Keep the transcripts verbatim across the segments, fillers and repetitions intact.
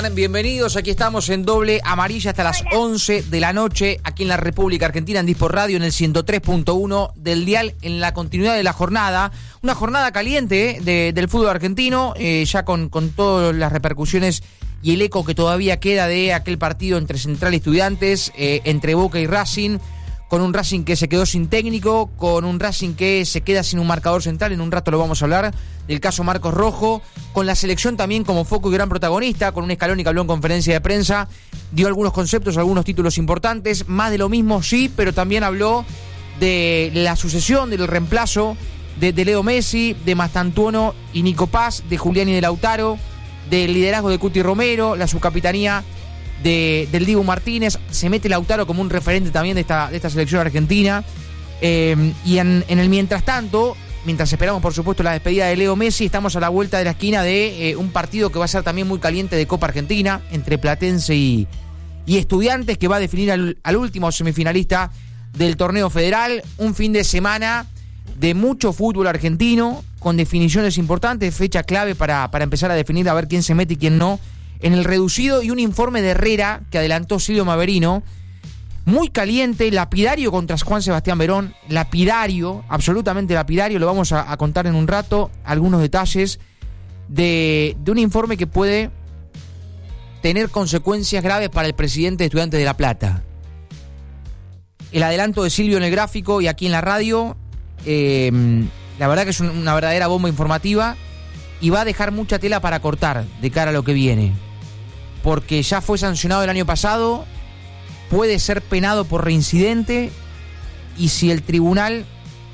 Bienvenidos, aquí estamos en Doble Amarilla hasta las once de la noche, aquí en la República Argentina, en Dispor Radio, en el ciento tres punto uno del dial, en la continuidad de la jornada. Una jornada caliente eh, de, del fútbol argentino, eh, ya con, con todas las repercusiones y el eco que todavía queda de aquel partido entre Central y Estudiantes, eh, entre Boca y Racing, con un Racing que se quedó sin técnico, con un Racing que se queda sin un marcador central. En un rato lo vamos a hablar del caso Marcos Rojo, con la selección también como foco y gran protagonista, con un Scaloni que habló en conferencia de prensa, dio algunos conceptos, algunos títulos importantes, más de lo mismo sí, pero también habló de la sucesión, del reemplazo de, de Leo Messi, de Mastantuono y Nico Paz, de Julián y de Lautaro, del liderazgo de Cuti Romero, la subcapitanía de, del Dibu Martínez. Se mete Lautaro como un referente también de esta, de esta selección argentina, eh, y en, en el mientras tanto, mientras esperamos por supuesto la despedida de Leo Messi, estamos a la vuelta de la esquina de eh, un partido que va a ser también muy caliente de Copa Argentina, entre Platense y, y Estudiantes, que va a definir al, al último semifinalista del torneo federal. Un fin de semana de mucho fútbol argentino, con definiciones importantes, fecha clave para, para empezar a definir a ver quién se mete y quién no en el reducido, y un informe de Herrera que adelantó Silvio Maverino, muy caliente, lapidario contra Juan Sebastián Verón, lapidario, absolutamente lapidario. Lo vamos a, a contar en un rato, algunos detalles de, de un informe que puede tener consecuencias graves para el presidente de Estudiantes de La Plata. El adelanto de Silvio en el gráfico y aquí en la radio, eh, la verdad que es una verdadera bomba informativa y va a dejar mucha tela para cortar de cara a lo que viene, porque ya fue sancionado el año pasado, puede ser penado por reincidente, y si el tribunal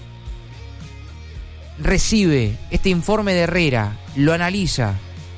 recibe este informe de Herrera, lo analiza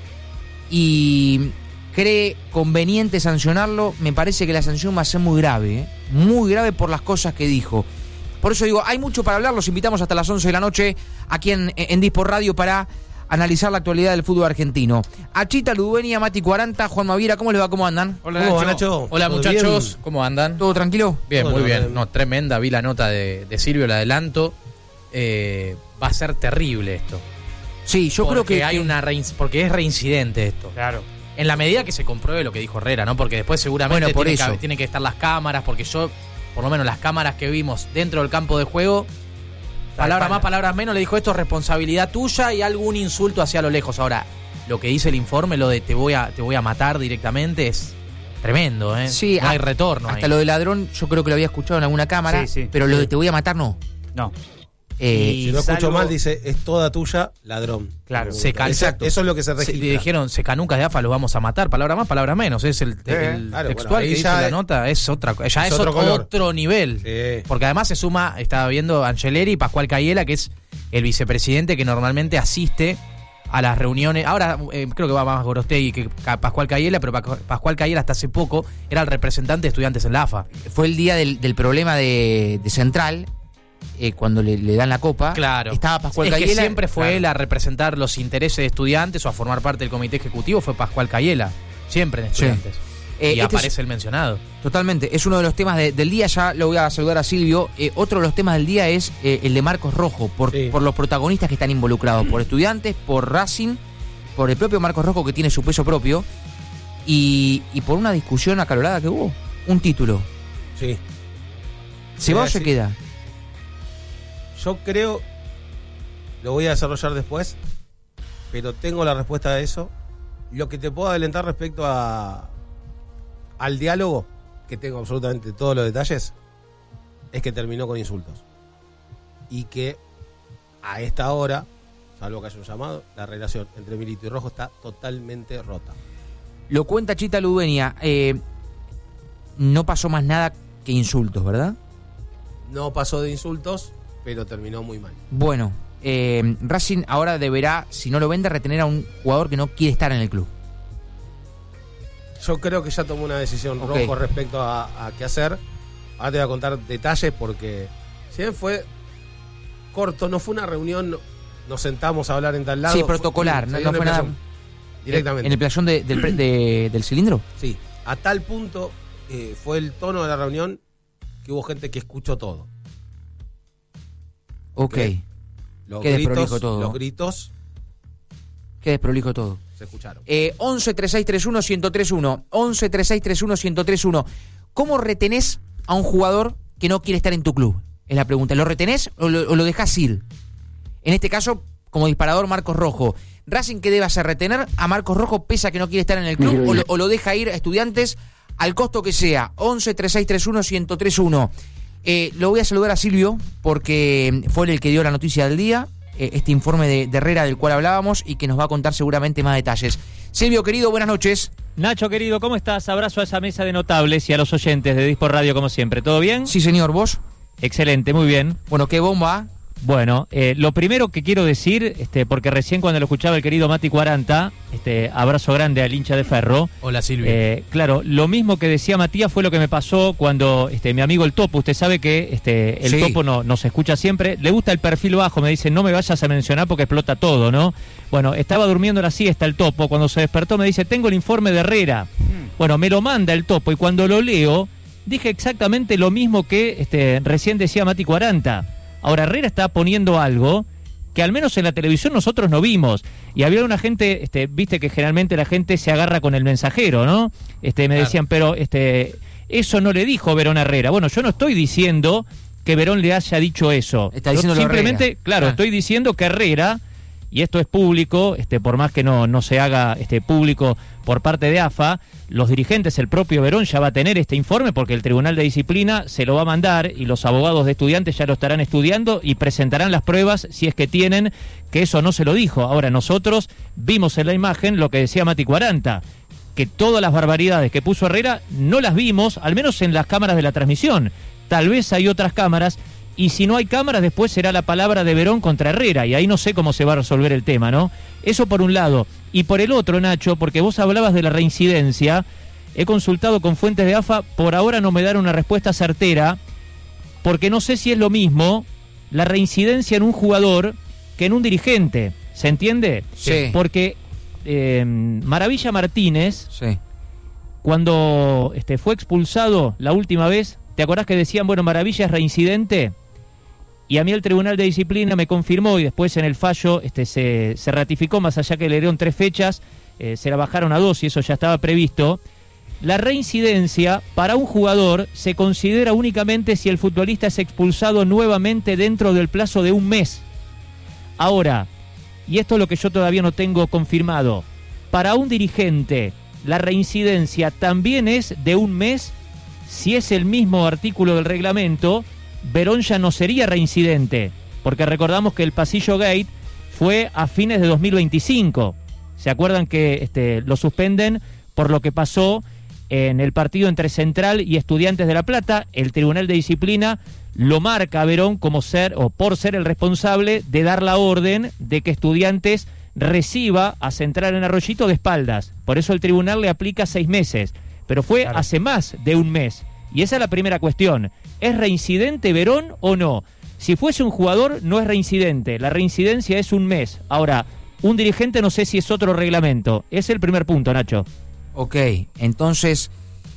y cree conveniente sancionarlo, me parece que la sanción va a ser muy grave, ¿eh? muy grave por las cosas que dijo. Por eso digo, hay mucho para hablar, los invitamos hasta las once de la noche aquí en, en Dispor Radio para analizar la actualidad del fútbol argentino. Achita Ludueña, Mati cuarenta, Juan Maviera, ¿cómo les va? ¿Cómo andan? Hola, Nacho. Nacho. Hola, muchachos, bien? ¿Cómo andan? ¿Todo tranquilo? Bien, Todo muy bien. bien. No, tremenda, vi la nota de, de Silvio, el adelanto. Eh, va a ser terrible esto. Sí, yo porque creo que... hay que... una rein... Porque es reincidente esto. Claro. En la medida que se compruebe lo que dijo Herrera, ¿no? Porque después seguramente bueno, por tiene, eso. que, tiene que estar las cámaras, porque yo, por lo menos las cámaras que vimos dentro del campo de juego, palabras más, palabras menos, le dijo esto es responsabilidad tuya y algún insulto hacia lo lejos. Ahora, lo que dice el informe, lo de te voy a, te voy a matar directamente, es tremendo, ¿eh? Sí, no hay a, retorno. Hasta ahí. lo de ladrón, yo creo que lo había escuchado en alguna cámara, Sí, sí, pero sí. lo de te voy a matar no. No. Eh, Y Si no escucho salvo- mal, dice, es toda tuya, ladrón. Claro. Se can- Esa- exacto. Eso es lo que se Se, registra. le dijeron, se canucas de A F A, los vamos a matar. Palabra más, palabra menos. Es el, Eh, el claro, textual bueno, ahí que dice ya la es- nota. Es otra co- Ya es, es otro otro, color. otro nivel. Sí. Porque además se suma, estaba viendo Angeleri y Pascual Cayela, que es el vicepresidente que normalmente asiste a las reuniones. Ahora eh, creo que va más Gorostegui que Ca- Pascual Cayela, pero Pa- Pascual Cayela hasta hace poco era el representante de estudiantes en la A F A. fue el día del, del problema de, de Central, eh, cuando le, le dan la copa. Claro. Estaba Pascual es que Cayela. siempre fue Claro. él a representar los intereses de estudiantes o a formar parte del comité ejecutivo, fue Pascual Cayela. Siempre en Sí. estudiantes. Eh, y este aparece es- el mencionado. Totalmente, es uno de los temas de- del día, ya lo voy a saludar a Silvio. Eh, otro de los temas del día es eh, el de Marcos Rojo, por, Sí. por los protagonistas que están involucrados, por Estudiantes, por Racing, por el propio Marcos Rojo que tiene su peso propio, y, y por una discusión acalorada que hubo, un título. Sí. ¿Se va o Sí, se sí. queda? Yo creo, lo voy a desarrollar después, pero tengo la respuesta a eso. Lo que te puedo adelantar respecto a al diálogo, que tengo absolutamente todos los detalles, es que terminó con insultos. Y que a esta hora, salvo que haya un llamado, la relación entre Milito y Rojo está totalmente rota. Lo cuenta Chita Ludueña, eh, no pasó más nada que insultos, ¿verdad? No pasó de insultos, pero terminó muy mal. Bueno, eh, Racing ahora deberá, si no lo vende, retener a un jugador que no quiere estar en el club. Yo creo que ya tomó una decisión Ok. Rojo respecto a, a qué hacer. Ahora te voy a contar detalles porque si bien fue corto, no fue una reunión, nos sentamos a hablar en tal lado. Sí, fue- protocolar, se no, dio no una fue nada. impresión, directamente. ¿En el playón de- del, pre- de- del cilindro? Sí, a tal punto eh, fue el tono de la reunión que hubo gente que escuchó todo. Ok. Los Qué gritos, desprolijo todo. los gritos. Qué desprolijo todo. se escucharon. Eh, once treinta y seis treinta y uno ciento treinta y uno. once treinta y seis treinta y uno ciento treinta y uno. ¿Cómo retenés a un jugador que no quiere estar en tu club? Es la pregunta. ¿Lo retenés o lo, o lo dejás ir? En este caso, como disparador, Marcos Rojo. ¿Racing qué debe hacer? ¿Retener a Marcos Rojo pese a que no quiere estar en el club? ¿O lo, o lo deja ir a Estudiantes al costo que sea? once treinta y seis treinta y uno ciento treinta y uno. Eh, lo voy a saludar a Silvio porque fue él el que dio la noticia del día. Este informe de, de Herrera del cual hablábamos y que nos va a contar seguramente más detalles. Silvio, querido, buenas noches. Nacho, querido, ¿cómo estás? Abrazo a esa mesa de notables y a los oyentes de Dispor Radio, como siempre. ¿Todo bien? Sí, señor, ¿vos? Excelente, muy bien. Bueno, qué bomba. Bueno, eh, lo primero que quiero decir, este, porque recién cuando lo escuchaba el querido Mati cuarenta, este, abrazo grande al hincha de Ferro. Hola, Silvio. Eh, claro, lo mismo que decía Matías fue lo que me pasó cuando este, mi amigo el Topo, usted sabe que este, el sí. Topo no, nos escucha siempre, le gusta el perfil bajo, me dice, no me vayas a mencionar porque explota todo, ¿no? Bueno, estaba durmiendo la siesta el Topo, cuando se despertó me dice, tengo el informe de Herrera. Hmm. Bueno, me lo manda el Topo y cuando lo leo, dije exactamente lo mismo que este, recién decía Mati cuarenta. Ahora, Herrera está poniendo algo que al menos en la televisión nosotros no vimos. Y había una gente, este, viste que generalmente la gente se agarra con el mensajero, ¿no? Este, me claro. decían, pero este, eso no le dijo Verón a Herrera. Bueno, yo no estoy diciendo que Verón le haya dicho eso. Está diciendo simplemente, Herrera. claro, ah. estoy diciendo que Herrera, y esto es público, este, por más que no, no se haga este, público por parte de A F A, los dirigentes, el propio Verón ya va a tener este informe porque el Tribunal de Disciplina se lo va a mandar y los abogados de Estudiantes ya lo estarán estudiando y presentarán las pruebas si es que tienen que eso no se lo dijo. Ahora nosotros vimos en la imagen lo que decía Mati cuarenta, que todas las barbaridades que puso Herrera no las vimos, al menos en las cámaras de la transmisión. Tal vez hay otras cámaras y si no hay cámaras después será la palabra de Verón contra Herrera y ahí no sé cómo se va a resolver el tema, ¿no? Eso por un lado. Y por el otro, Nacho, porque vos hablabas de la reincidencia, he consultado con fuentes de A F A, por ahora no me dan una respuesta certera, porque no sé si es lo mismo la reincidencia en un jugador que en un dirigente, ¿se entiende? Sí. Porque eh, Maravilla Martínez, sí. cuando este, fue expulsado la última vez, ¿te acordás que decían, bueno, Maravilla es reincidente? Y a mí el Tribunal de Disciplina me confirmó y después en el fallo este, se, se ratificó, más allá que le dieron tres fechas, eh, se la bajaron a dos y eso ya estaba previsto. La reincidencia para un jugador se considera únicamente si el futbolista es expulsado nuevamente dentro del plazo de un mes. Ahora, y esto es lo que yo todavía no tengo confirmado, para un dirigente la reincidencia también es de un mes. Si es el mismo artículo del reglamento, Verón ya no sería reincidente, porque recordamos que el Pasillo Gate fue a fines de dos mil veinticinco. ¿Se acuerdan que este, lo suspenden por lo que pasó en el partido entre Central y Estudiantes de La Plata? El Tribunal de Disciplina lo marca a Verón como ser, o por ser el responsable de dar la orden de que Estudiantes reciba a Central en Arroyito de espaldas. Por eso el tribunal le aplica seis meses. Pero fue claro. hace más de un mes. Y esa es la primera cuestión. ¿Es reincidente Verón o no? Si fuese un jugador, no es reincidente. La reincidencia es un mes. Ahora, un dirigente no sé si es otro reglamento. Es el primer punto, Nacho. Ok, entonces,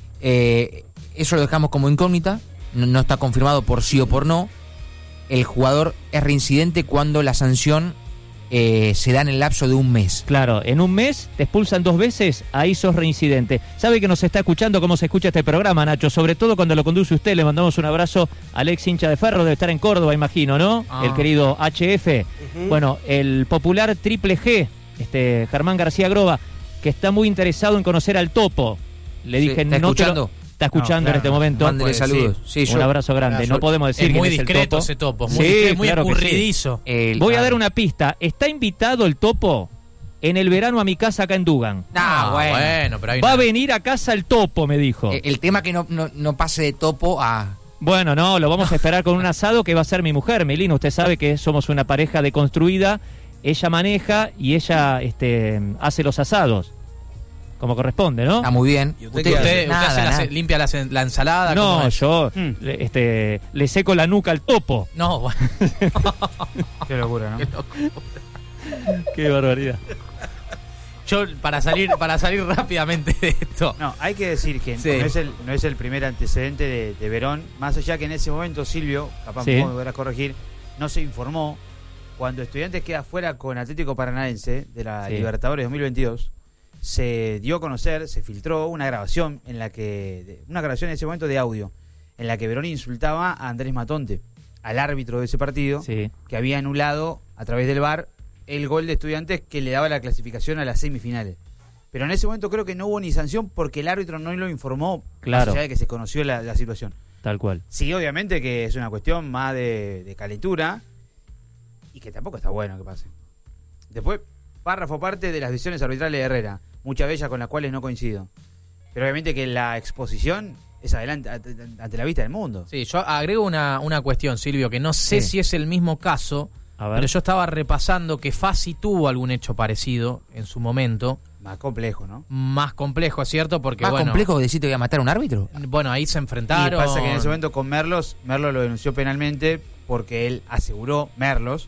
eh, eso lo dejamos como incógnita. No, no está confirmado por sí o por no. El jugador es reincidente cuando la sanción Eh, se da en el lapso de un mes. Claro, en un mes te expulsan dos veces, ahí sos reincidente. Sabe que nos está escuchando cómo se escucha este programa, Nacho, sobre todo cuando lo conduce usted. Le mandamos un abrazo al ex hincha de Ferro, debe estar en Córdoba, imagino, ¿no? Ah. El querido H F. Uh-huh. Bueno, el popular Triple G, este Germán García Groba, que está muy interesado en conocer al Topo. Le sí, dije, ¿está no escuchando? Te lo... Está escuchando no, claro, en este momento. Mándele pues, saludos. Sí. Sí, un yo, abrazo grande. No podemos decir es muy que discreto es el ese Topo. Topo. Muy, sí, discreto, muy claro escurridizo. Sí. El, Voy a dar una pista. Está invitado el Topo en el verano a mi casa acá en Dugan. Ah, bueno. bueno pero Va nada. a venir a casa el Topo, me dijo. El, el tema que no, no, no pase de Topo a... Bueno, no, lo vamos a esperar con un asado que va a ser mi mujer, Melina. Usted sabe que somos una pareja deconstruida. Ella maneja y ella este, hace los asados. Como corresponde, ¿no? Está muy bien. ¿Y usted, usted, usted nada, hace nada. La, limpia la, la ensalada? No, yo hmm. le, este, le seco la nuca al Topo. No, bueno. Qué locura, ¿no? Qué locura. Qué barbaridad. Yo, para salir para salir rápidamente de esto. No, hay que decir que sí. no, es el, no es el primer antecedente de, de Verón. Más allá que en ese momento, Silvio, capaz sí. me podrás corregir, no se informó cuando Estudiantes queda fuera con Atlético Paranaense de la Sí. Libertadores dos mil veintidós, se dio a conocer, se filtró una grabación en la que, de- una grabación en ese momento de audio, en la que Verón insultaba a Andrés Matonte, al árbitro de ese partido, Sí. que había anulado a través del V A R el gol de Estudiantes que le daba la clasificación a las semifinales. Pero en ese momento creo que no hubo ni sanción porque el árbitro no lo informó, Claro. más allá de que se conoció la, la situación. Tal cual. Sí, obviamente que es una cuestión más de, de calentura y que tampoco está bueno que pase. Después, párrafo aparte de las decisiones arbitrales de Herrera, muchas de ellas con las cuales no coincido. Pero obviamente que la exposición es adelante ante, ante la vista del mundo. Sí, yo agrego una, una cuestión, Silvio, que no sé Sí. si es el mismo caso, A ver. pero yo estaba repasando que Fassi tuvo algún hecho parecido en su momento. Más complejo, ¿no? Más complejo, ¿cierto? Porque, ¿Más bueno, complejo que decir te voy a matar a un árbitro? bueno, ahí se Y enfrentaron. pasa que en ese momento con Merlos, Merlos lo denunció penalmente porque él aseguró, Merlos,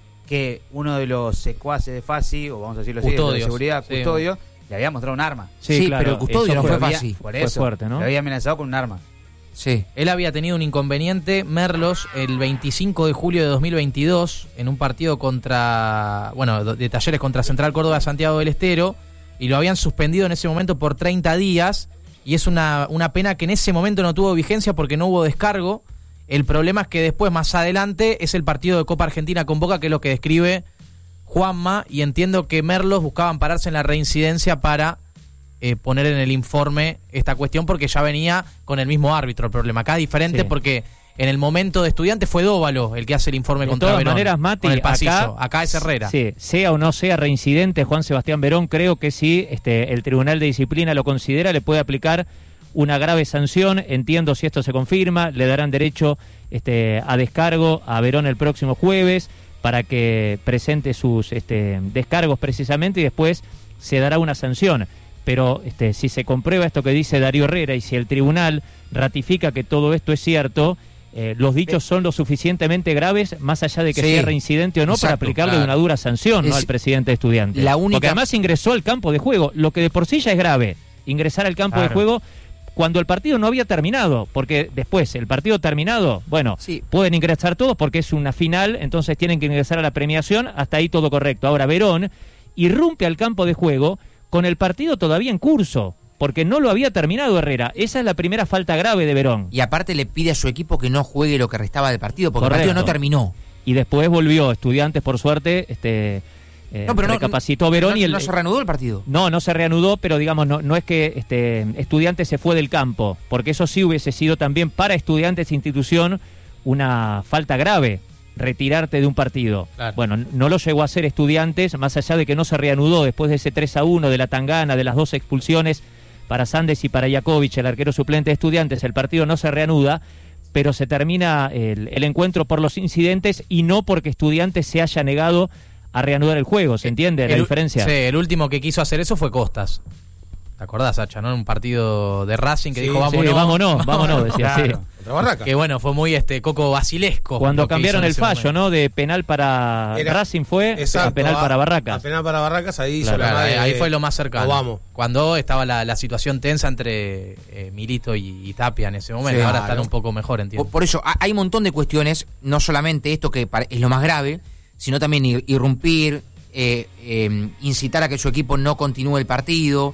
que uno de los secuaces de Fassi, o vamos a decirlo así, de la Custodios, seguridad, sí. custodio, le había mostrado un arma. Sí, pero el custodio eso no fue- fue Lo había- Fassi. Por Fue eso, fuerte, ¿no? lo había amenazado con un arma. Sí. Él había tenido un inconveniente, Merlos, el veinticinco de julio de dos mil veintidós, en un partido contra, bueno, de Talleres contra Central Córdoba Santiago del Estero, y lo habían suspendido en ese momento por treinta días, y es una, una pena que en ese momento no tuvo vigencia porque no hubo descargo. El problema es que después, más adelante, es el partido de Copa Argentina con Boca, que es lo que describe Juanma, y entiendo que Merlos buscaba ampararse en la reincidencia para eh, poner en el informe esta cuestión porque ya venía con el mismo árbitro el problema. Acá es diferente Sí. porque en el momento de Estudiantes fue Dóvalo el que hace el informe De contra todas Verón, maneras, Mati, con el pasillo. acá, Acá, es Herrera. Sí, sea o no sea reincidente Juan Sebastián Verón, creo que si este, el Tribunal de Disciplina lo considera, le puede aplicar una grave sanción. Entiendo si esto se confirma, le darán derecho este, a descargo a Verón el próximo jueves para que presente sus este, descargos precisamente y después se dará una sanción. Pero este, si se comprueba esto que dice Darío Herrera y si el tribunal ratifica que todo esto es cierto, eh, los dichos son lo suficientemente graves, más allá de que Sí, sea reincidente o no, para exacto, aplicarle claro. una dura sanción, ¿no?, Es al presidente de Estudiantes. la única- Porque además ingresó al campo de juego, lo que de por sí ya es grave, ingresar al campo de Claro. juego cuando el partido no había terminado, porque después, el partido terminado, bueno, Sí. pueden ingresar todos porque es una final, entonces tienen que ingresar a la premiación, hasta ahí todo correcto. Ahora, Verón irrumpe al campo de juego con el partido todavía en curso, porque no lo había terminado Herrera. Esa es la primera falta grave de Verón. Y aparte le pide a su equipo que no juegue lo que restaba del partido, porque Correcto. el partido no terminó. Y después volvió, Estudiantes, por suerte, este eh, No, pero no, recapacitó Verón no, y el, no se reanudó el partido. No, no se reanudó, pero digamos, no, no es que este Estudiantes se fue del campo, porque eso sí hubiese sido también para Estudiantes institución una falta grave, retirarte de un partido. Claro. Bueno, no lo llegó a hacer Estudiantes, más allá de que no se reanudó después de ese tres a uno, de la tangana, de las dos expulsiones para Sandes y para Jakovic, el arquero suplente de Estudiantes, el partido no se reanuda, pero se termina el, el encuentro por los incidentes y no porque Estudiantes se haya negado a reanudar el juego, ¿se entiende la El- diferencia? Sí, el último que quiso hacer eso fue Costas. ¿Te acordás, Sacha, no? En un partido de Racing que Sí, dijo, sí, vámonos. Sí, vámonos, vámonos, decía, sí. Claro. Contra Barraca. Que bueno, fue muy este Coco Basilesco. Cuando lo que cambiaron hizo en el ese fallo, momento. ¿no? De penal para Era- Racing fue Exacto, a penal a- para A Barracas. penal para Barracas, ahí hizo Claro, la Claro, madre ahí de- fue lo más cercano. Nos vamos. Cuando estaba la, la situación tensa entre eh, Milito y, y Tapia en ese momento. Sí, Ahora claro. están un poco mejor, entiendo. Por, por eso, ha- hay un montón de cuestiones, no solamente esto que pare- es lo más grave, sino también ir- irrumpir, eh, eh, incitar a que su equipo no continúe el partido.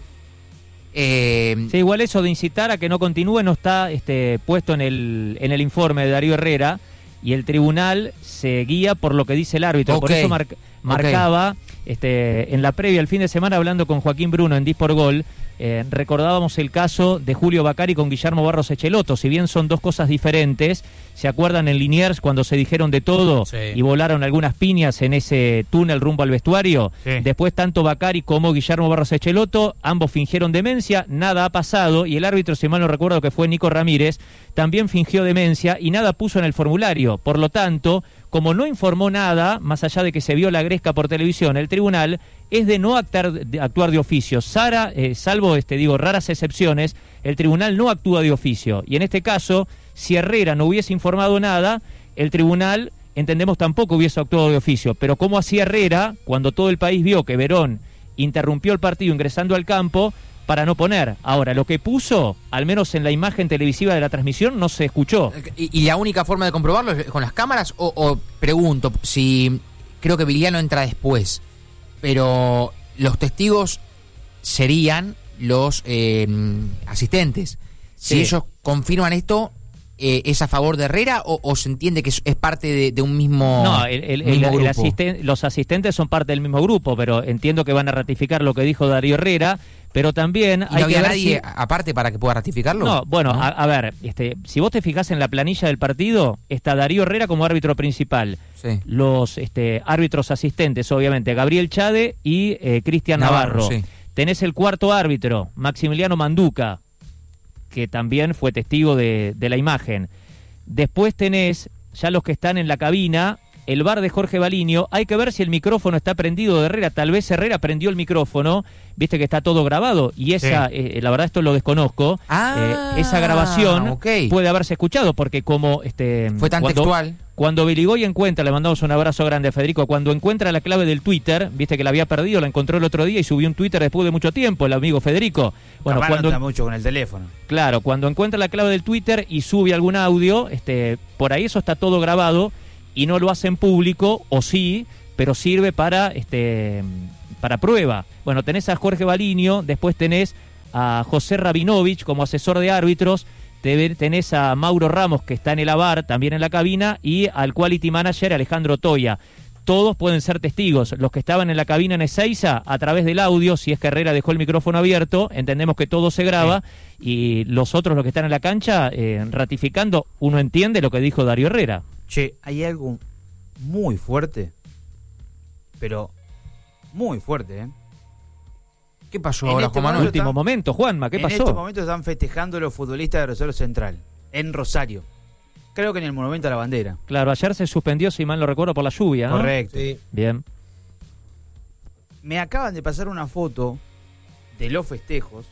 Eh, Sí, igual eso de incitar a que no continúe no está este, puesto en el, en el informe de Darío Herrera y el tribunal se guía por lo que dice el árbitro. Por Ok, eso mar- marcaba este, en la previa, el fin de semana, hablando con Joaquín Bruno en Dispor Gol, eh, recordábamos el caso de Julio Bacari con Guillermo Barros Echeloto. Si bien son dos cosas diferentes, ¿se acuerdan en Liniers cuando se dijeron de todo Sí. y volaron algunas piñas en ese túnel rumbo al vestuario? Sí. Después tanto Bacari como Guillermo Barros Echeloto, ambos fingieron demencia, nada ha pasado y el árbitro, si mal no recuerdo que fue Nico Ramírez, también fingió demencia y nada puso en el formulario. Por lo tanto, como no informó nada, más allá de que se vio la gresca por televisión, el tribunal es de no actuar de, actuar de oficio. Sara, eh, salvo, este, digo, raras excepciones, el tribunal no actúa de oficio. Y en este caso, si Herrera no hubiese informado nada, el tribunal, entendemos, tampoco hubiese actuado de oficio. Pero ¿cómo hacía Herrera cuando todo el país vio que Verón interrumpió el partido ingresando al campo para no poner? Ahora, lo que puso, al menos en la imagen televisiva de la transmisión, no se escuchó. y, y la única forma de comprobarlo es con las cámaras, o, o pregunto, si creo que Viliano entra después, pero los testigos serían los eh, asistentes. Si Sí. ellos confirman esto, eh, ¿es a favor de Herrera o, o se entiende que es, es parte de, de un mismo, No, el, el- el- mismo el grupo? asisten- los asistentes son parte del mismo grupo, pero entiendo que van a ratificar lo que dijo Darío Herrera, pero también ¿Y hay no que había ver nadie si- aparte para que pueda ratificarlo? No, bueno, ¿No? A, a ver, este, si vos te fijás en la planilla del partido, está Darío Herrera como árbitro principal. Sí. Los este, árbitros asistentes, obviamente, Gabriel Chade y eh, Cristian Navarro. Navarro, sí. Tenés el cuarto árbitro, Maximiliano Manduca, que también fue testigo de, de la imagen. Después tenés ya los que están en la cabina, el bar de Jorge Baliño. Hay que ver si el micrófono está prendido de Herrera. Tal vez Herrera prendió el micrófono, viste que está todo grabado. Y esa, eh, la verdad esto lo desconozco, Ah, eh, esa grabación ok. puede haberse escuchado, porque como este Fue tan cuando, textual. Cuando Beligoy encuentra, le mandamos un abrazo grande a Federico, cuando encuentra la clave del Twitter, viste que la había perdido, la encontró el otro día y subió un Twitter después de mucho tiempo, el amigo Federico. Bueno, Capaz cuando no está mucho con el teléfono. Claro, cuando encuentra la clave del Twitter y sube algún audio, este, por ahí eso está todo grabado y no lo hacen público, o sí, pero sirve para, este, para prueba. Bueno, tenés a Jorge Baliño, después tenés a José Rabinovich como asesor de árbitros, te- tenés a Mauro Ramos, que está en el A V A R, también en la cabina, y al Quality Manager Alejandro Toya. Todos pueden ser testigos. Los que estaban en la cabina en Ezeiza, a través del audio, si es que Herrera dejó el micrófono abierto, entendemos que todo se graba, y los otros, los que están en la cancha, eh, ratificando, uno entiende lo que dijo Darío Herrera. Che, hay algo muy fuerte, pero muy fuerte, ¿eh? ¿Qué pasó En ahora, este Juan Manuel? momento Último está- momento, Juanma, ¿qué en pasó? este momento están festejando los futbolistas de Rosario Central, en Rosario. Creo que en el Monumento a la Bandera. Claro, ayer se suspendió, si mal no recuerdo, por la lluvia, ¿no? Correcto. Sí. Bien. Me acaban de pasar una foto de los festejos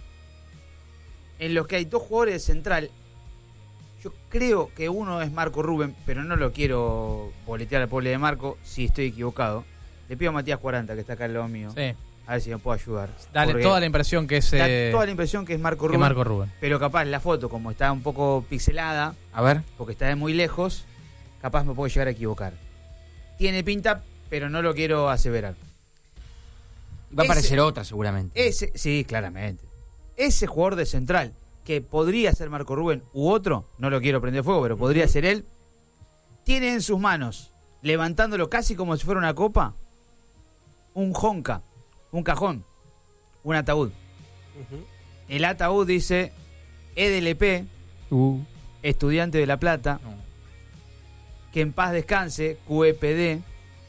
en los que hay dos jugadores de Central. Yo creo que uno es Marco Rubén, pero no lo quiero boletear al pobre de Marco si estoy equivocado. Le pido a Matías Cuaranta, que está acá al lado mío, Sí. a ver si me puede ayudar. Dale Porque toda la impresión que es da eh, toda la impresión que es Marco que Rubén, Marco Rubén. pero capaz la foto, como está un poco pixelada, A ver. porque está de muy lejos, capaz me puedo llegar a equivocar. Tiene pinta, pero no lo quiero aseverar. Va a Ese- aparecer otra seguramente. Ese, sí, claramente. Ese jugador de Central, que podría ser Marco Rubén u otro, no lo quiero prender fuego, pero podría ser él, tiene en sus manos, levantándolo casi como si fuera una copa, un jonca, un cajón, un ataúd. El ataúd dice E D L P, Uh, estudiante de La Plata, No. que en paz descanse, Q E P D,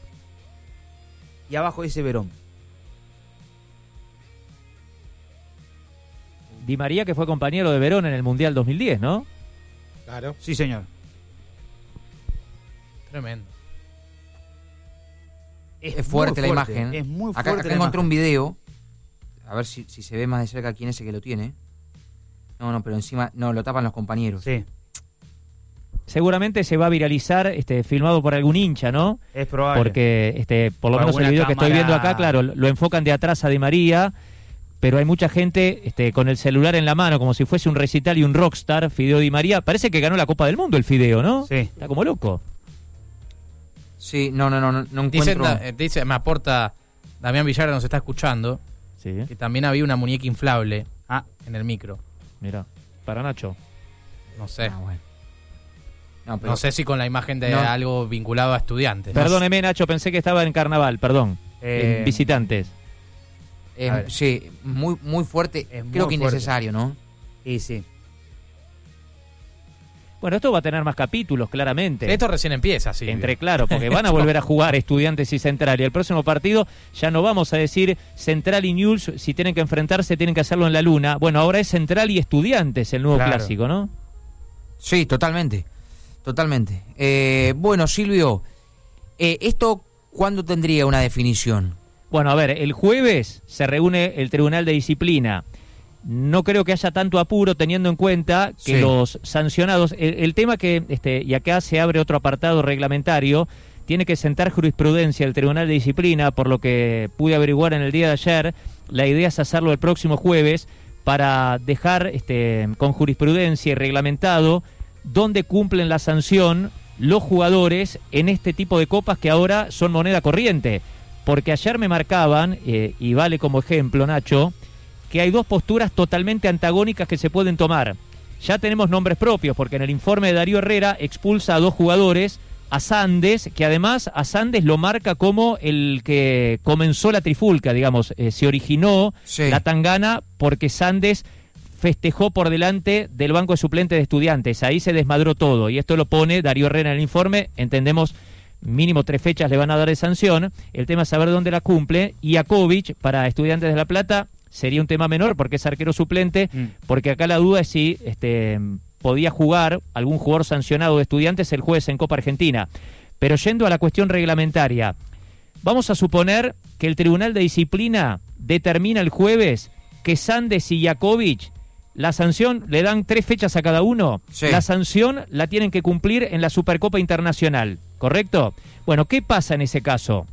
y abajo dice Verón. Di María, que fue compañero de Verón en el Mundial dos mil diez, ¿no? Claro. Sí, señor. Tremendo. Es muy fuerte la imagen. Es muy Acá, fuerte acá la encontré un imagen. video. A ver si, si se ve más de cerca quién es el que lo tiene. No, no, pero encima, no, lo tapan los compañeros. Sí, Seguramente se va a viralizar, este, filmado por algún hincha, ¿no? es probable. Porque, este, por lo Por menos el alguna video que estoy cámara- viendo acá, claro, lo enfocan de atrás a Di María, pero hay mucha gente este, con el celular en la mano, como si fuese un recital y un rockstar, Fideo Di María. Parece que ganó la Copa del Mundo el Fideo, ¿no? Sí. Está como loco. Sí, no, no, no, no, no Dicen, encuentro. da- eh, dice, me aporta Damián Villar, nos está escuchando, Sí, que también había una muñeca inflable Ah, en el micro. mira, para Nacho. No sé. Ah, bueno. No, pero No sé si con la imagen de No. algo vinculado a estudiantes. Perdóneme, Nacho, pensé que estaba en Carnaval, perdón. eh, En Visitantes. eh, a ver. sí, muy, muy fuerte. Es Creo muy que fuerte. innecesario, ¿no? y sí. Bueno, esto va a tener más capítulos, claramente. Esto recién empieza, sí. Entre claro, porque van a volver a jugar Estudiantes y Central. Y el próximo partido ya no vamos a decir Central y Newell's, si tienen que enfrentarse, tienen que hacerlo en la luna. Bueno, ahora es Central y Estudiantes el nuevo Claro. clásico, ¿no? Sí, totalmente. Totalmente. Eh, bueno, Silvio, eh, ¿esto cuándo tendría una definición? Bueno, a ver, el jueves se reúne el Tribunal de Disciplina. No creo que haya tanto apuro teniendo en cuenta que Sí. los sancionados, el, el tema que, este, y acá se abre otro apartado reglamentario, tiene que sentar jurisprudencia el Tribunal de Disciplina, por lo que pude averiguar en el día de ayer. La idea es hacerlo el próximo jueves para dejar este, con jurisprudencia y reglamentado dónde cumplen la sanción los jugadores en este tipo de copas que ahora son moneda corriente. Porque ayer me marcaban, eh, y vale como ejemplo, Nacho, que hay dos posturas totalmente antagónicas que se pueden tomar. Ya tenemos nombres propios, porque en el informe de Darío Herrera expulsa a dos jugadores, a Sandes, que además a Sandes lo marca como el que comenzó la trifulca, digamos, eh, se originó Sí. la tangana porque Sandes festejó por delante del banco de suplentes de Estudiantes, ahí se desmadró todo, y esto lo pone Darío Herrera en el informe, entendemos, mínimo tres fechas le van a dar de sanción, el tema es saber dónde la cumple, y Jakovic, para Estudiantes de La Plata, sería un tema menor porque es arquero suplente, Mm. porque acá la duda es si este, podía jugar algún jugador sancionado de Estudiantes el jueves en Copa Argentina. Pero yendo a la cuestión reglamentaria, vamos a suponer que el Tribunal de Disciplina determina el jueves que Sandes y Jakovic, la sanción, le dan tres fechas a cada uno, Sí. la sanción la tienen que cumplir en la Supercopa Internacional, ¿correcto? Bueno, ¿qué pasa en ese caso?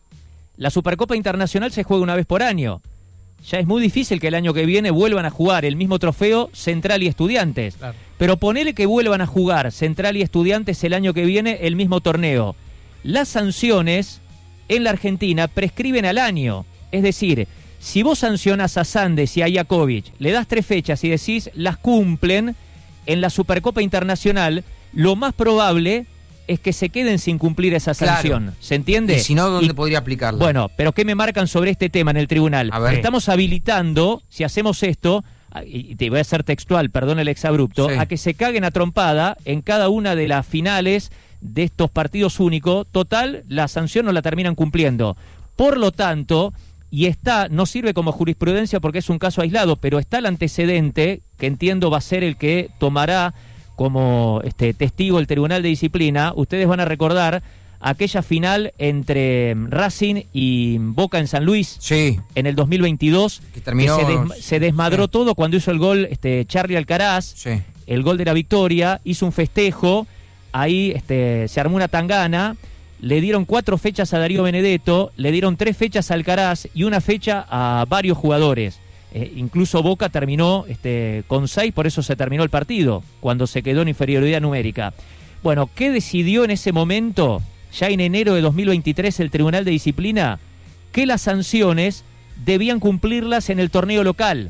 La Supercopa Internacional se juega una vez por año. Ya es muy difícil que el año que viene vuelvan a jugar el mismo trofeo Central y Estudiantes. Claro. Pero ponele que vuelvan a jugar Central y Estudiantes el año que viene el mismo torneo. Las sanciones en la Argentina prescriben al año. Es decir, si vos sancionás a Sandes y a Jakovic, le das tres fechas y decís las cumplen en la Supercopa Internacional, lo más probable es que se queden sin cumplir esa Claro. sanción. ¿Se entiende? Y si no, ¿dónde Y- podría aplicarla? Bueno, pero ¿qué me marcan sobre este tema en el tribunal? A ver. Estamos habilitando, si hacemos esto, a- y te voy a hacer textual, perdón el exabrupto, Sí. a que se caguen a trompada en cada una de las finales de estos partidos únicos. Total, la sanción no la terminan cumpliendo. Por lo tanto, y está, no sirve como jurisprudencia porque es un caso aislado, pero está el antecedente, que entiendo va a ser el que tomará como este testigo el Tribunal de Disciplina. Ustedes van a recordar aquella final entre Racing y Boca en San Luis Sí. en el dos mil veintidós, Que terminó- se, desma- se desmadró sí. todo cuando hizo el gol este Charly Alcaraz, Sí. el gol de la victoria, hizo un festejo, ahí este, se armó una tangana, le dieron cuatro fechas a Darío Benedetto, le dieron tres fechas a Alcaraz y una fecha a varios jugadores. Eh, incluso Boca terminó este, con seis, por eso se terminó el partido, cuando se quedó en inferioridad numérica. Bueno, ¿qué decidió en ese momento, ya en enero de dos mil veintitrés, el Tribunal de Disciplina? Que las sanciones debían cumplirlas en el torneo local.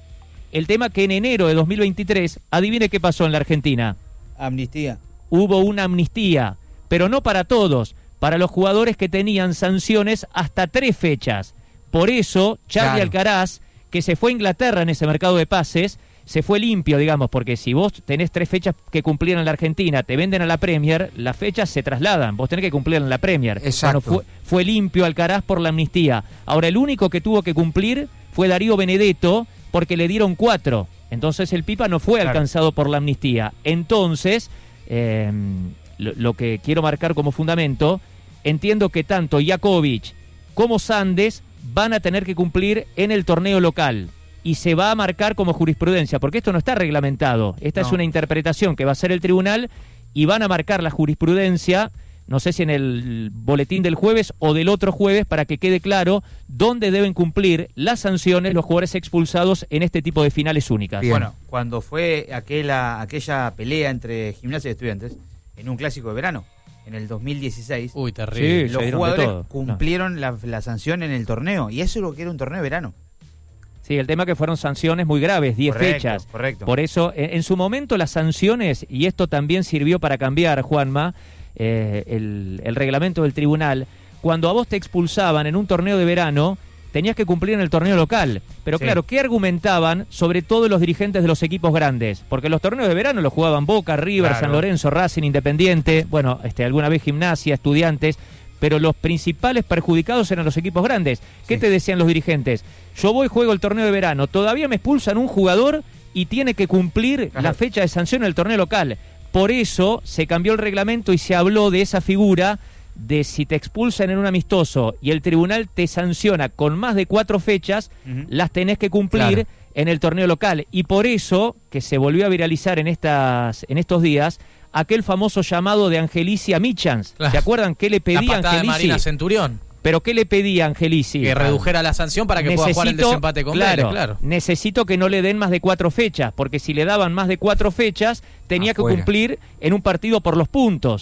El tema que en enero de dos mil veintitrés, adivine qué pasó en la Argentina. Amnistía. Hubo una amnistía, pero no para todos, para los jugadores que tenían sanciones hasta tres fechas. Por eso, Charly Claro. Alcaraz, que se fue a Inglaterra en ese mercado de pases, se fue limpio, digamos, porque si vos tenés tres fechas que cumplir en la Argentina, te venden a la Premier, las fechas se trasladan, vos tenés que cumplir en la Premier. Exacto. Bueno, fue, fue limpio Alcaraz por la amnistía. Ahora, el único que tuvo que cumplir fue Darío Benedetto, porque le dieron cuatro. Entonces el Pipa no fue Claro. alcanzado por la amnistía. Entonces, eh, lo, lo que quiero marcar como fundamento, entiendo que tanto Jakovic como Sandes van a tener que cumplir en el torneo local y se va a marcar como jurisprudencia, porque esto no está reglamentado, esta No. es una interpretación que va a hacer el tribunal y van a marcar la jurisprudencia, no sé si en el boletín del jueves o del otro jueves, para que quede claro dónde deben cumplir las sanciones los jugadores expulsados en este tipo de finales únicas. Bien. Bueno, cuando fue aquella, aquella pelea entre Gimnasia y Estudiantes, en un clásico de verano, en el dos mil dieciséis, Uy, terrible. Sí, se los dieron de jugadores todo. cumplieron la, la sanción en el torneo, y eso es lo que era un torneo de verano. Sí, el tema que fueron sanciones muy graves, diez Correcto, fechas. correcto. Por eso, en, en su momento las sanciones, y esto también sirvió para cambiar, Juanma, eh, el, el reglamento del tribunal, cuando a vos te expulsaban en un torneo de verano, tenías que cumplir en el torneo local. Pero Sí. claro, ¿qué argumentaban sobre todo los dirigentes de los equipos grandes? Porque los torneos de verano los jugaban Boca, River, Claro. San Lorenzo, Racing, Independiente, bueno, este, alguna vez Gimnasia, Estudiantes, pero los principales perjudicados eran los equipos grandes. ¿Qué Sí. te decían los dirigentes? Yo voy, juego el torneo de verano, todavía me expulsan un jugador y tiene que cumplir Claro. la fecha de sanción en el torneo local. Por eso se cambió el reglamento y se habló de esa figura de si te expulsan en un amistoso y el tribunal te sanciona con más de cuatro fechas, Ujú. las tenés que cumplir Claro. en el torneo local. Y por eso, que se volvió a viralizar en, estas, en estos días, aquel famoso llamado de Angelici a Michans. Claro. ¿Se acuerdan qué le La pedía patada de Angelici? Marina Centurión. ¿Pero qué le pedía Angelici? Que redujera la sanción para que pueda jugar el desempate con claro, Vélez, claro. necesito que no le den más de cuatro fechas, porque si le daban más de cuatro fechas, tenía Afuera. que cumplir en un partido por los puntos.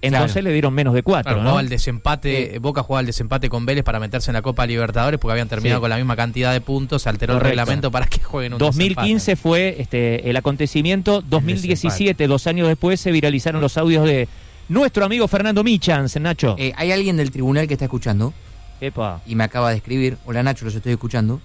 Entonces Claro. le dieron menos de cuatro, Claro, ¿no? jugaba el desempate, Eh. Boca jugaba el desempate con Vélez para meterse en la Copa Libertadores porque habían terminado Sí. con la misma cantidad de puntos, se alteró Correcto. el reglamento para que jueguen un dos mil quince desempate. fue este el acontecimiento, dos mil diecisiete, dos años después, se viralizaron los audios de nuestro amigo Fernando Michans, Nacho. Eh, hay alguien del tribunal que está escuchando Epa. y me acaba de escribir, hola Nacho, los estoy escuchando.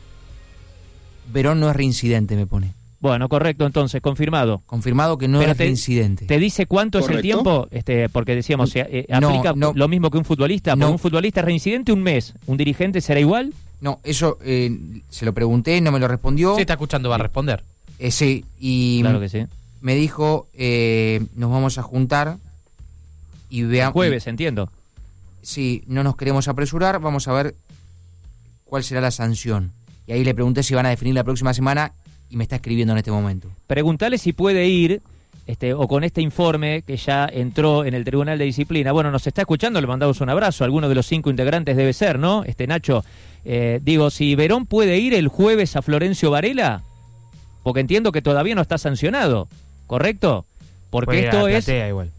Verón no es reincidente, me pone. Bueno, correcto, entonces, confirmado. Confirmado que no Pero es te- reincidente. ¿Te dice cuánto es el Correcto. tiempo? Este, porque decíamos, eh, eh, No, aplica no. lo mismo que un futbolista. No. Porque un futbolista reincidente un mes, un dirigente será igual. No, eso eh, se lo pregunté, no me lo respondió. Sí, está escuchando, va a responder. Eh, sí, y Claro que sí. me dijo, eh, nos vamos a juntar y veamos... Jueves, entiendo. Sí, no nos queremos apresurar, vamos a ver cuál será la sanción. Y ahí le pregunté si van a definir la próxima semana y me está escribiendo en este momento. Preguntale si puede ir, este, o con este informe que ya entró en el Tribunal de Disciplina. Bueno, nos está escuchando, le mandamos un abrazo. Alguno de los cinco integrantes debe ser, ¿no? Este Nacho, eh, digo, si Verón puede ir el jueves a Florencio Varela, porque entiendo que todavía no está sancionado, ¿correcto? Porque Puede ir a esto la es... platea igual.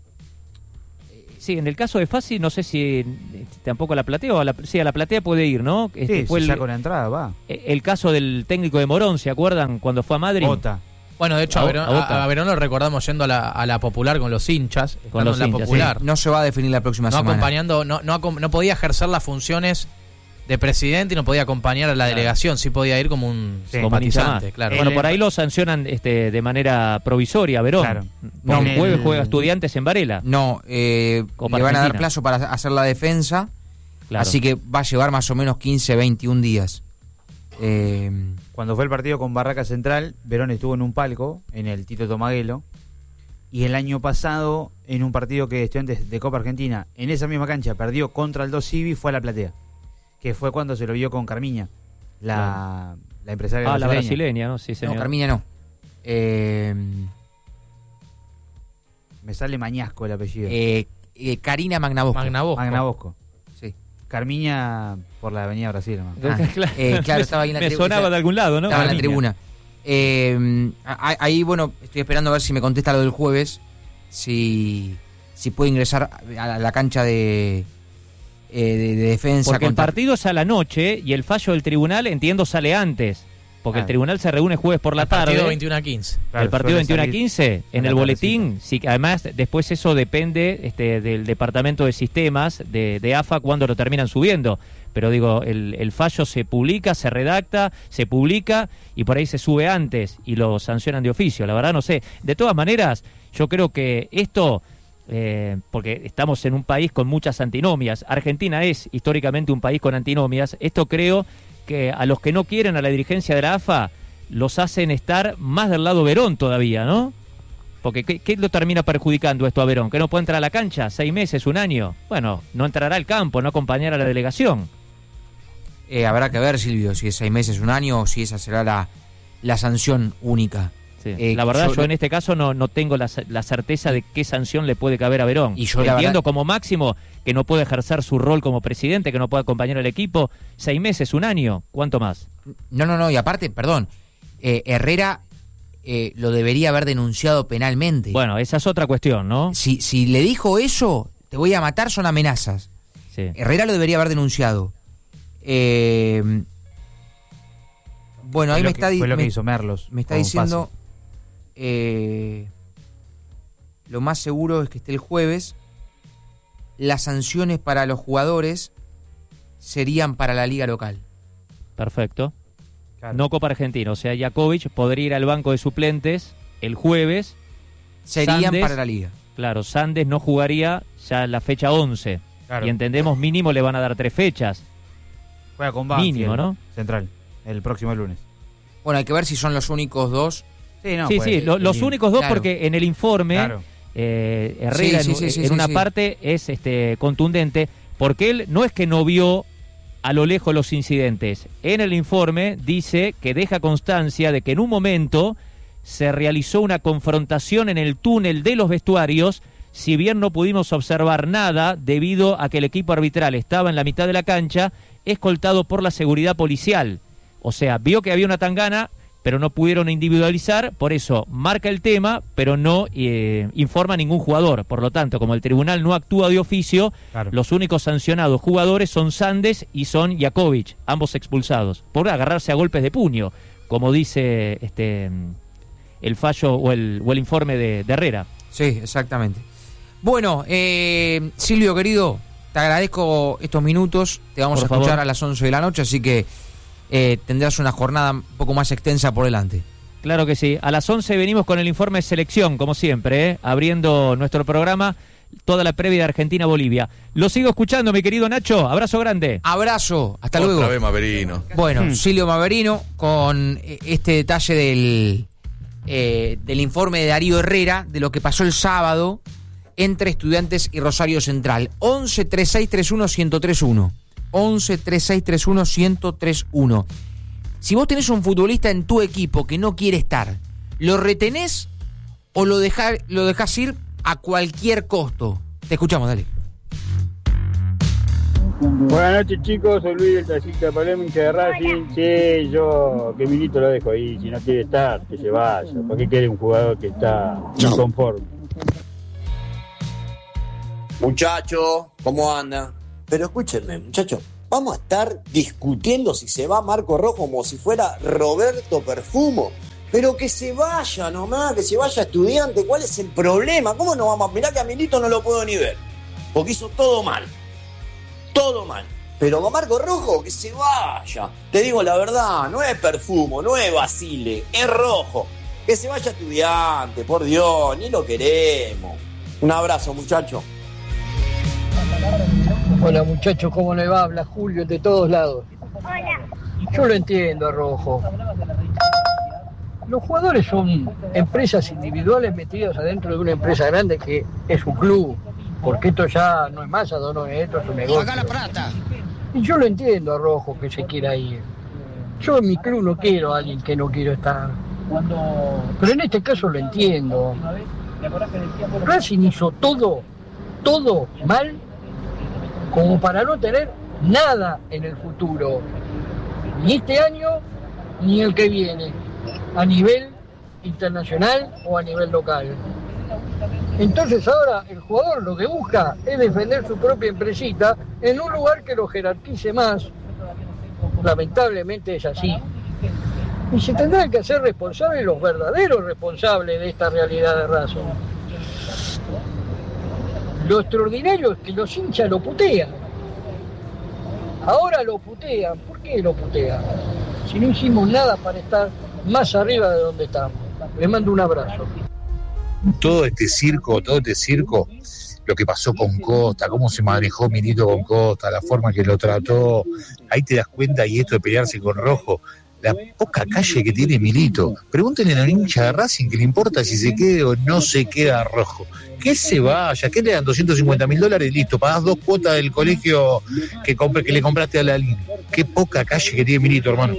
Sí, en el caso de Fassi, no sé si eh, tampoco a la platea o a la, sí, a la platea puede ir, ¿no? Este, Sí, fue si el, saca una entrada, va. el caso del técnico de Morón, ¿se acuerdan? Cuando fue a Madrid. Ota. Bueno, de hecho, A- a, Verón, a Boca. a- a Verón lo recordamos yendo a la, a la Popular con los hinchas, estando los en la hinchas, Popular. No se va a definir la próxima No semana. acompañando, no, no, acom- no podía ejercer las funciones de presidente y no podía acompañar a la Claro. delegación, sí podía ir como un Sí, como un hincha simpatizante, más. claro. Bueno, El- por ahí lo sancionan este, de manera provisoria, Verón. Claro. Porque No, el jueves el- juega Estudiantes en Varela. No, eh, Copa le van a dar Argentina. plazo para hacer la defensa, Claro. así que va a llevar más o menos quince, veintiún días. Eh, Cuando fue el partido con Barraca Central, Verón estuvo en un palco, en el Tito Tomaguelo. Y el año pasado, en un partido que Estudiantes de Copa Argentina, en esa misma cancha, perdió contra el dos Civi, fue a la platea. Que fue cuando se lo vio con Carmiña, la, la empresaria Ah, la brasileña. brasileña, ¿no? Sí, señor. no, Carmiña no. Eh, Me sale Mañasco el apellido. eh, eh, Karina Magnabosco. Magna Bosco. Magna Bosco. Sí. Carmiña por la Avenida Brasil. hermano. Ah, Claro. eh, claro, estaba ahí en la Me tribu- sonaba de algún lado, ¿no? Estaba en la Carmiña. tribuna. Eh, a- ahí, bueno, estoy esperando a ver si me contesta lo del jueves. Si, si puede ingresar a la, la cancha de, eh, de, de defensa. Porque el contra- partido es a la noche y el fallo del tribunal, entiendo, sale antes. Porque Ah. el tribunal se reúne jueves por la El partido tarde. veintiuno a quince. Claro, el partido suele veintiuno a salir quince, en en la el boletín, tardecita. sí, además después eso depende este, del departamento de sistemas de, de A F A cuando lo terminan subiendo. Pero digo, el, el fallo se publica, se redacta, se publica y por ahí se sube antes y lo sancionan de oficio. La verdad no sé. De todas maneras, yo creo que esto, eh, porque estamos en un país con muchas antinomias, Argentina es históricamente un país con antinomias, esto creo que a los que no quieren a la dirigencia de la A F A los hacen estar más del lado Verón todavía, ¿no? Porque ¿qué, qué lo termina perjudicando esto a Verón? ¿Que no puede entrar a la cancha? ¿Seis meses, un año? Bueno, no entrará al campo, no acompañará a la delegación. Eh, habrá que ver, Silvio, si es seis meses, un año o si esa será la, la sanción única. Sí. Eh, la verdad, yo- yo, en este caso no, no tengo la, la certeza de qué sanción le puede caber a Verón. Y yo la Entiendo verdad- como máximo que no puede ejercer su rol como presidente, que no puede acompañar al equipo. Seis meses, un año, ¿cuánto más? No, no, no, y aparte, perdón, eh, Herrera eh, lo debería haber denunciado penalmente. Bueno, esa es otra cuestión, ¿no? Si, si le dijo eso, te voy a matar, son amenazas. Sí. Herrera lo debería haber denunciado. Eh, bueno, ahí Fue me lo que- está, di- Fue lo que me, hizo Merlos. me está con diciendo, Fassi. eh, lo más seguro es que esté el jueves. Las sanciones para los jugadores serían para la liga local. Perfecto. Claro. No Copa Argentina, o sea, Jakovic podría ir al banco de suplentes el jueves. Serían Sandes, para la liga. Claro, Sandes no jugaría ya la fecha once. Claro. Y entendemos mínimo le van a dar tres fechas. Juega con Banfield, Mínimo, ¿no? Central, el próximo lunes. Bueno, hay que ver si son los únicos dos. Sí, no, sí, pues, sí, lo- el- los únicos dos claro. porque en el informe Claro. eh, Herrera Sí, en, sí, sí, sí, en sí, una sí. parte es este contundente porque él no es que no vio a lo lejos los incidentes. En el informe dice que deja constancia de que en un momento se realizó una confrontación en el túnel de los vestuarios, si bien no pudimos observar nada debido a que el equipo arbitral estaba en la mitad de la cancha, escoltado por la seguridad policial. O sea, vio que había una tangana, pero no pudieron individualizar, por eso marca el tema, pero no eh, informa a ningún jugador. Por lo tanto, como el tribunal no actúa de oficio, claro, los únicos sancionados jugadores son Sandes y son Jakovic, ambos expulsados, por agarrarse a golpes de puño, como dice este el fallo o el, o el informe de, de Herrera. Sí, exactamente. Bueno, eh, Silvio, querido, te agradezco estos minutos, te vamos Por a escuchar favor. a las once de la noche, así que eh, tendrás una jornada un poco más extensa por delante. Claro que sí. A las once venimos con el informe de selección, como siempre, ¿eh? abriendo nuestro programa, toda la previa de Argentina-Bolivia. Lo sigo escuchando, mi querido Nacho. Abrazo grande. Abrazo, hasta Otra luego. vez Maverino. Bueno, Hmm. Silvio Maverino con eh, este detalle del, eh, del informe de Darío Herrera, de lo que pasó el sábado entre Estudiantes y Rosario Central. once, treinta y seis, treinta y uno, ciento treinta y uno. once, treinta y seis, treinta y uno, ciento treinta y uno. Si vos tenés un futbolista en tu equipo que no quiere estar, ¿lo retenés o lo dejás, lo dejás ir a cualquier costo? Te escuchamos, dale. Buenas noches, chicos, soy Luis del Taxista de Palermo, hincha de Racing. Sí, yo que Milito lo dejo ahí, si no quiere estar, que se vaya. ¿Para qué quiere un jugador que está inconforme? Muchachos, ¿cómo andan? Pero escúchenme, muchachos, vamos a estar discutiendo si se va Marco Rojo como si fuera Roberto Perfumo. Pero que se vaya nomás, que se vaya Estudiante. ¿Cuál es el problema? ¿Cómo no vamos a...? Mirá que a Milito no lo puedo ni ver, porque hizo todo mal. Todo mal. Pero con Marco Rojo, que se vaya. Te digo la verdad, no es Perfumo, no es Basile, es Rojo. Que se vaya Estudiante, por Dios, ni lo queremos. Un abrazo, muchachos. Hola muchachos, ¿cómo le va? Habla Julio de todos lados. Hola. Yo lo entiendo a Rojo. Los jugadores son empresas individuales metidas adentro de una empresa grande que es un club. Porque esto ya no es más no, esto es un negocio. Paga la plata. Y yo lo entiendo a Rojo que se quiera ir. Yo en mi club no quiero a alguien que no quiero estar. Pero en este caso lo entiendo. Racing hizo todo, todo mal, como para no tener nada en el futuro, ni este año ni el que viene, a nivel internacional o a nivel local. Entonces ahora el jugador lo que busca es defender su propia empresita en un lugar que lo jerarquice más. Lamentablemente es así. Y se tendrán que hacer responsables los verdaderos responsables de esta realidad de Racing. Lo extraordinario es que los hinchas lo putean. Ahora lo putean. ¿Por qué lo putean? Si no hicimos nada para estar más arriba de donde estamos. Les mando un abrazo. Todo este circo, todo este circo, lo que pasó con Costa, cómo se manejó Milito con Costa, la forma que lo trató, ahí te das cuenta, y esto de pelearse con Rojo, la poca calle que tiene Milito. Pregúntenle a la hincha de Racing que le importa si se quede o no se queda Rojo. Que se vaya, que le dan doscientos cincuenta mil dólares y listo, pagás dos cuotas del colegio que, compre, que le compraste a la línea. Qué poca calle que tiene Milito, hermano.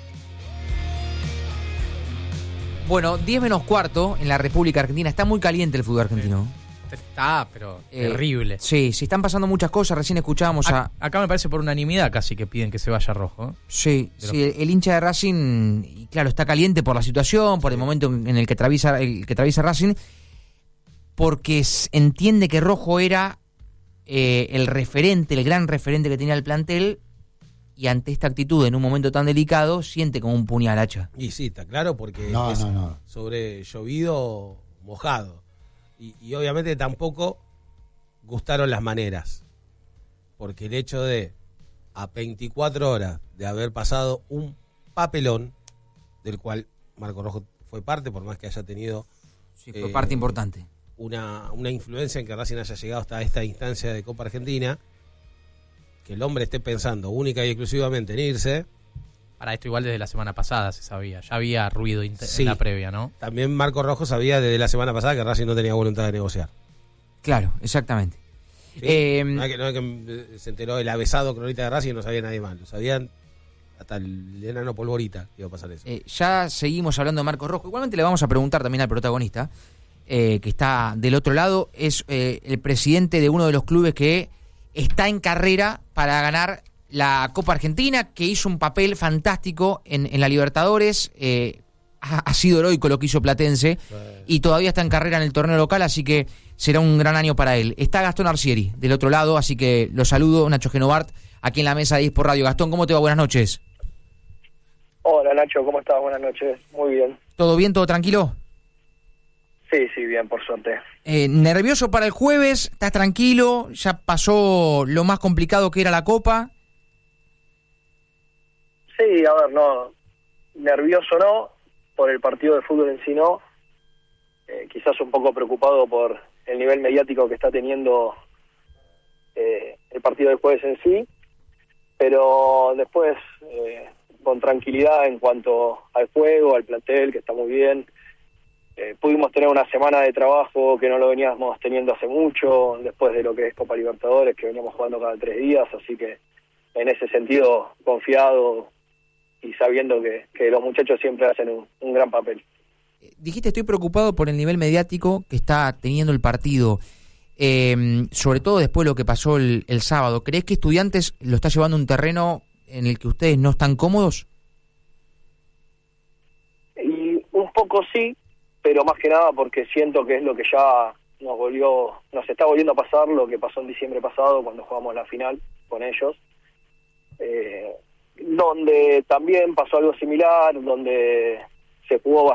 Bueno, diez menos cuarto en la República Argentina. Está muy caliente el fútbol argentino. Está, pero Eh, terrible. Sí, sí, están pasando muchas cosas. Recién escuchábamos a... A- acá me parece por unanimidad casi que piden que se vaya Rojo. ¿eh? Sí, De sí, el, el hincha de Racing, y claro, está caliente por la situación, por el momento en el que atraviesa, el que atraviesa Racing, porque s- entiende que Rojo era eh, el referente, el gran referente que tenía el plantel, y ante esta actitud en un momento tan delicado, siente como un puñal, hacha. Y sí, está claro, porque No, es no, no. sobre llovido mojado. Y, y obviamente tampoco gustaron las maneras. Porque el hecho de, a veinticuatro horas de haber pasado un papelón, del cual Marco Rojo fue parte, por más que haya tenido Sí, fue eh, parte importante. una, una influencia en que Racing haya llegado hasta esta instancia de Copa Argentina, que el hombre esté pensando única y exclusivamente en irse. Para esto igual desde la semana pasada se sabía. Ya había ruido inter- Sí. en la previa, ¿no? También Marco Rojo sabía desde la semana pasada que Racing no tenía voluntad de negociar. Claro, exactamente. Sí, Eh, no es que, no es que se enteró el avesado cronista de Racing y no sabía nadie más. Lo sabían hasta el enano Polvorita que iba a pasar eso. Eh, ya seguimos hablando de Marcos Rojo. Igualmente le vamos a preguntar también al protagonista, eh, que está del otro lado. Es eh, el presidente de uno de los clubes que está en carrera para ganar la Copa Argentina, que hizo un papel fantástico en, en la Libertadores. Eh, ha, ha sido heroico lo que hizo Platense, sí. Y todavía está en carrera en el torneo local, así que será un gran año para él. Está Gastón Arcieri del otro lado, así que lo saludo, Nacho Genovart, aquí en la mesa de diez por Radio. Gastón, ¿cómo te va? Buenas noches. Hola Nacho, ¿cómo estás? Buenas noches, muy bien. ¿Todo bien, todo tranquilo? Sí, sí, bien, por suerte. Eh, ¿Nervioso para el jueves? ¿Estás tranquilo? ¿Ya pasó lo más complicado que era la Copa? Sí, a ver, no, nervioso no, por el partido de fútbol en sí no, eh, quizás un poco preocupado por el nivel mediático que está teniendo eh, el partido del jueves en sí, pero después eh, con tranquilidad en cuanto al juego, al plantel, que está muy bien. Eh, pudimos tener una semana de trabajo que no lo veníamos teniendo hace mucho, después de lo que es Copa Libertadores, que veníamos jugando cada tres días, así que en ese sentido confiado y sabiendo que, que los muchachos siempre hacen un, un gran papel. Dijiste, estoy preocupado por el nivel mediático que está teniendo el partido, eh, sobre todo después de lo que pasó el, el sábado. ¿Crees que Estudiantes lo está llevando a un terreno en el que ustedes no están cómodos? Y un poco sí, pero más que nada porque siento que es lo que ya nos volvió, nos está volviendo a pasar lo que pasó en diciembre pasado cuando jugamos la final con ellos, eh, donde también pasó algo similar, donde se jugó